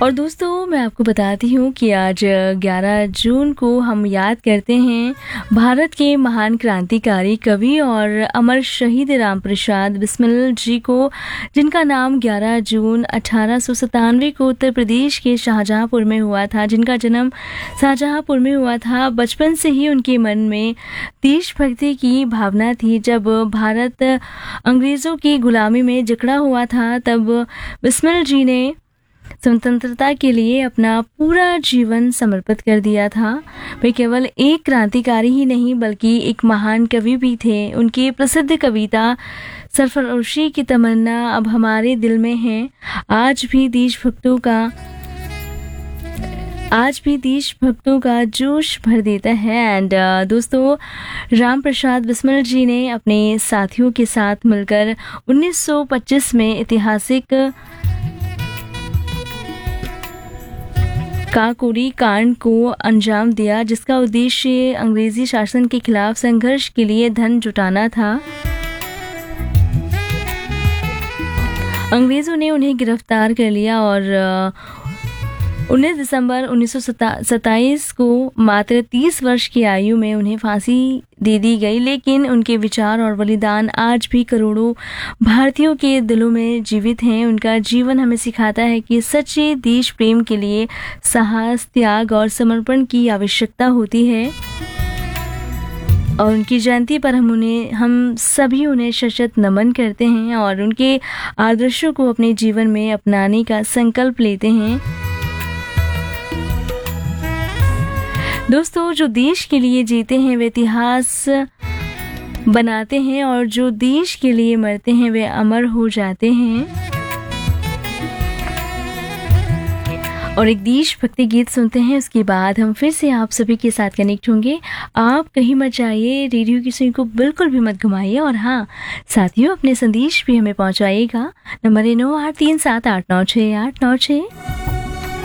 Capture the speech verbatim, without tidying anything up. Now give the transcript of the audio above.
और दोस्तों मैं आपको बताती हूँ कि आज ग्यारह जून को हम याद करते हैं भारत के महान क्रांतिकारी कवि और अमर शहीद राम प्रसाद बिस्मिल जी को, जिनका नाम ग्यारह जून अठारह सौ सतानवे को उत्तर प्रदेश के शाहजहांपुर में हुआ था। जिनका जन्म शाहजहांपुर में हुआ था। बचपन से ही उनके मन में देशभक्ति की भावना थी। जब भारत अंग्रेज़ों की गुलामी में जकड़ा हुआ था तब बिस्मिल जी ने स्वतंत्रता के लिए अपना पूरा जीवन समर्पित कर दिया था। वे केवल एक क्रांतिकारी ही नहीं बल्कि एक महान कवि भी थे। उनकी प्रसिद्ध कविता सरफरोशी की तमन्ना अब हमारे दिल में है आज भी देशभक्तों का आज भी देशभक्तों का जोश भर देता है। एंड uh, दोस्तों राम प्रसाद बिस्मिल जी ने अपने साथियों के साथ मिलकर उन्नीस सौ पच्चीस में ऐतिहासिक काकोरी कांड को अंजाम दिया, जिसका उद्देश्य अंग्रेजी शासन के खिलाफ संघर्ष के लिए धन जुटाना था। अंग्रेजों ने उन्हें गिरफ्तार कर लिया और उन्नीस दिसंबर उन्नीस सौ सत्ताईस को मात्र तीस वर्ष की आयु में उन्हें फांसी दे दी गई। लेकिन उनके विचार और बलिदान आज भी करोड़ों भारतीयों के दिलों में जीवित हैं। उनका जीवन हमें सिखाता है कि सच्चे देश प्रेम के लिए साहस, त्याग और समर्पण की आवश्यकता होती है। और उनकी जयंती पर हम उन्हें हम सभी उन्हें सशक्त नमन करते हैं और उनके आदर्शों को अपने जीवन में अपनाने का संकल्प लेते हैं। दोस्तों जो देश के लिए जीते हैं वे इतिहास बनाते हैं और जो देश के लिए मरते हैं वे अमर हो जाते हैं। और एक देशभक्ति गीत सुनते हैं, उसके बाद हम फिर से आप सभी के साथ कनेक्ट होंगे। आप कहीं मत जाइए, रेडियो की सुई को बिल्कुल भी मत घुमाइए और हाँ साथियों अपने संदेश भी हमें पहुंचाइएगा। नंबर है नौ आठ तीन सात आठ नौ छः आठ नौ छः।